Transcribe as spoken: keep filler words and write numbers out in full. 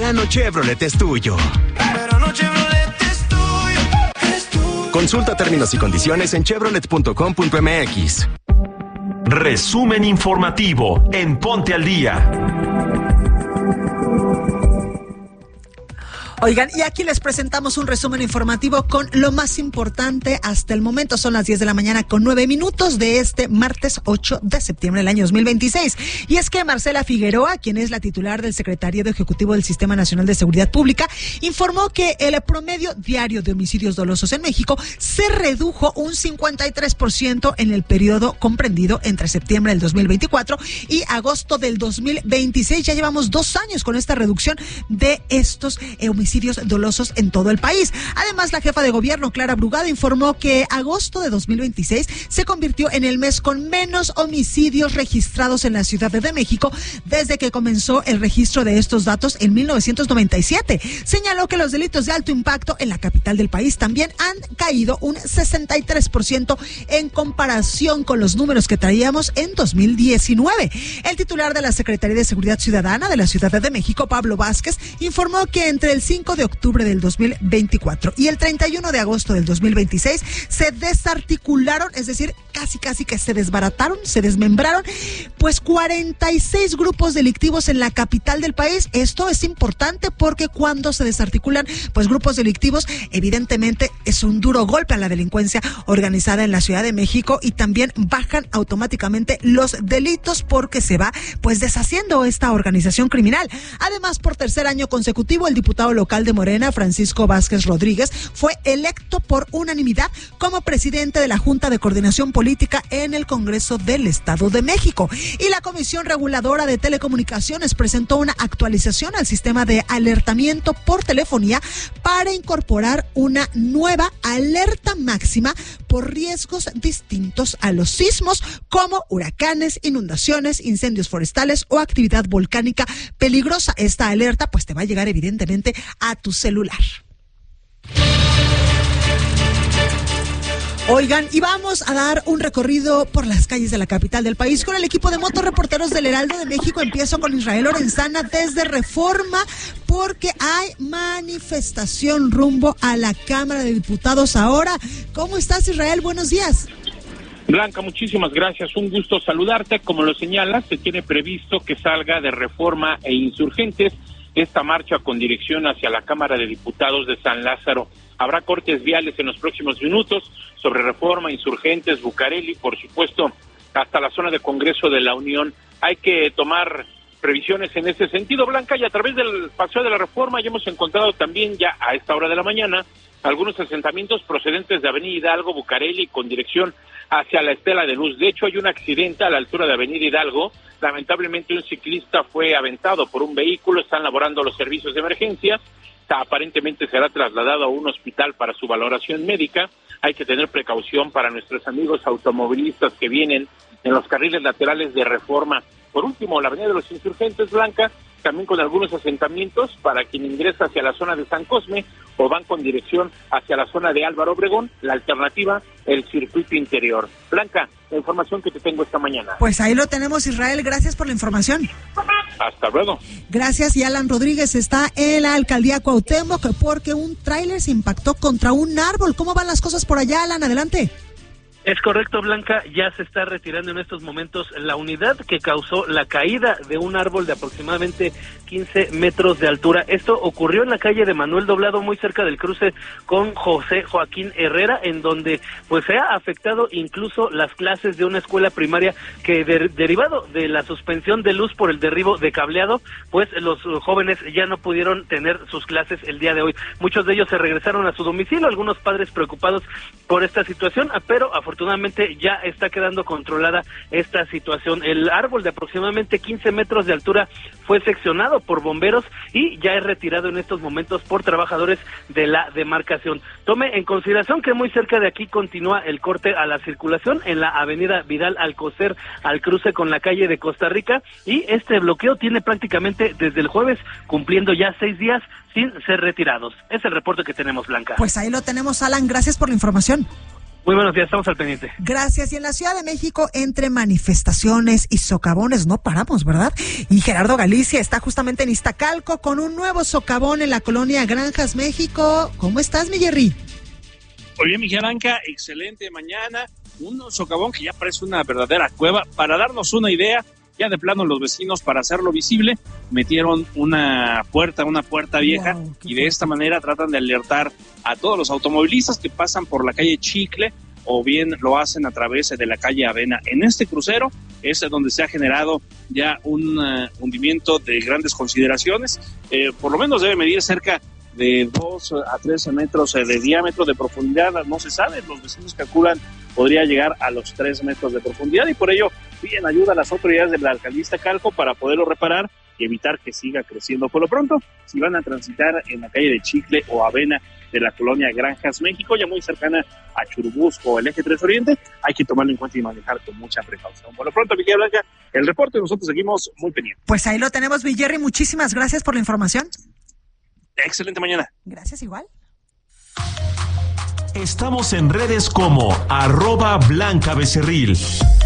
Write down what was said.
verano Chevrolet es tuyo. El verano Chevrolet es tuyo, es tuyo. Consulta términos y condiciones en chevrolet punto com punto m x. Resumen informativo en Ponte al Día. Oigan, y aquí les presentamos un resumen informativo con lo más importante hasta el momento. Son las diez de la mañana con nueve minutos de este martes ocho de septiembre del año dos mil veintiséis. Y es que Marcela Figueroa, quien es la titular del Secretariado Ejecutivo del Sistema Nacional de Seguridad Pública, informó que el promedio diario de homicidios dolosos en México se redujo un cincuenta y tres por ciento en el periodo comprendido entre septiembre del dos mil veinticuatro y agosto del dos mil veintiséis. Ya llevamos dos años con esta reducción de estos homicidios dolosos en todo el país. Además, la jefa de gobierno, Clara Brugada, informó que agosto de dos mil veintiséis se convirtió en el mes con menos homicidios registrados en la Ciudad de México desde que comenzó el registro de estos datos en mil novecientos noventa y siete. Señaló que los delitos de alto impacto en la capital del país también han caído un sesenta y tres por ciento en comparación con los números que traíamos en dos mil diecinueve. El titular de la Secretaría de Seguridad Ciudadana de la Ciudad de México, Pablo Vázquez, informó que entre el cinco de octubre del dos mil veinticuatro y el treinta y uno de agosto del dos mil veintiséis se desarticularon, es decir, casi casi que se desbarataron, se desmembraron, pues cuarenta y seis grupos delictivos en la capital del país. Esto es importante porque cuando se desarticulan pues grupos delictivos, evidentemente es un duro golpe a la delincuencia organizada en la Ciudad de México y también bajan automáticamente los delitos porque se va pues deshaciendo esta organización criminal. Además, por tercer año consecutivo, el diputado local de Morena, Francisco Vázquez Rodríguez, fue electo por unanimidad como presidente de la Junta de Coordinación Política en el Congreso del Estado de México. Y la Comisión Reguladora de Telecomunicaciones presentó una actualización al sistema de alertamiento por telefonía para incorporar una nueva alerta máxima por riesgos distintos a los sismos, como huracanes, inundaciones, incendios forestales o actividad volcánica peligrosa. Esta alerta pues te va a llegar evidentemente a tu celular. Oigan, y vamos a dar un recorrido por las calles de la capital del país con el equipo de motorreporteros del Heraldo de México. Empiezo con Israel Lorenzana desde Reforma, porque hay manifestación rumbo a la Cámara de Diputados ahora. ¿Cómo estás, Israel? Buenos días. Blanca, muchísimas gracias. Un gusto saludarte. Como lo señalas, se tiene previsto que salga de Reforma e Insurgentes esta marcha con dirección hacia la Cámara de Diputados de San Lázaro. Habrá cortes viales en los próximos minutos sobre Reforma, Insurgentes, Bucareli, por supuesto, hasta la zona de Congreso de la Unión. Hay que tomar previsiones en ese sentido, Blanca, y a través del Paseo de la Reforma ya hemos encontrado también ya a esta hora de la mañana algunos asentamientos procedentes de Avenida Hidalgo, Bucareli, con dirección hacia la Estela de Luz. De hecho, hay un accidente a la altura de Avenida Hidalgo. Lamentablemente, un ciclista fue aventado por un vehículo. Están laborando los servicios de emergencia. Aparentemente será trasladado a un hospital para su valoración médica. Hay que tener precaución para nuestros amigos automovilistas que vienen en los carriles laterales de Reforma. Por último, la Avenida de los Insurgentes, Blanca, también con algunos asentamientos para quien ingresa hacia la zona de San Cosme o van con dirección hacia la zona de Álvaro Obregón. La alternativa, el circuito interior. Blanca, la información que te tengo esta mañana. Pues ahí lo tenemos, Israel. Gracias por la información. Hasta luego. Gracias. Y Alan Rodríguez está en la alcaldía Cuauhtémoc porque un tráiler se impactó contra un árbol. ¿Cómo van las cosas por allá, Alan? Adelante. Es correcto, Blanca, ya se está retirando en estos momentos la unidad que causó la caída de un árbol de aproximadamente quince metros de altura. Esto ocurrió en la calle de Manuel Doblado, muy cerca del cruce con José Joaquín Herrera, en donde pues se ha afectado incluso las clases de una escuela primaria que de, derivado de la suspensión de luz por el derribo de cableado, pues los jóvenes ya no pudieron tener sus clases el día de hoy. Muchos de ellos se regresaron a su domicilio, algunos padres preocupados por esta situación, pero afortunadamente Afortunadamente ya está quedando controlada esta situación. El árbol de aproximadamente quince metros de altura fue seccionado por bomberos y ya es retirado en estos momentos por trabajadores de la demarcación. Tome en consideración que muy cerca de aquí continúa el corte a la circulación en la avenida Vidal Alcocer al cruce con la calle de Costa Rica, y este bloqueo tiene prácticamente desde el jueves cumpliendo ya seis días sin ser retirados. Es el reporte que tenemos, Blanca. Pues ahí lo tenemos, Alan. Gracias por la información. Muy buenos días, estamos al pendiente. Gracias. Y en la Ciudad de México, entre manifestaciones y socavones, no paramos, ¿verdad? Y Gerardo Galicia está justamente en Iztacalco con un nuevo socavón en la colonia Granjas, México. ¿Cómo estás, mi Jerry? Muy bien, mi Blanca, excelente mañana. Un socavón que ya parece una verdadera cueva. Para darnos una idea, ya de plano los vecinos, para hacerlo visible, metieron una puerta, una puerta vieja, wow, y de esta manera tratan de alertar a todos los automovilistas que pasan por la calle Chicle o bien lo hacen a través de la calle Avena. En este crucero es donde se ha generado ya un uh, hundimiento de grandes consideraciones. Eh, por lo menos debe medir cerca de dos a tres metros de diámetro, de profundidad, no se sabe. Los vecinos calculan podría llegar a los tres metros de profundidad y por ello piden ayuda a las autoridades de la alcaldía Iztacalco para poderlo reparar y evitar que siga creciendo. Por lo pronto, si van a transitar en la calle de Chicle o Avena de la colonia Granjas, México, ya muy cercana a Churubusco o el Eje tres Oriente, hay que tomarlo en cuenta y manejar con mucha precaución. Por lo pronto, Miguel Blanca, el reporte, nosotros seguimos muy pendientes. Pues ahí lo tenemos, Villerri, muchísimas gracias por la información. Excelente mañana. Gracias, igual. Estamos en redes como arroba Blanca Becerril.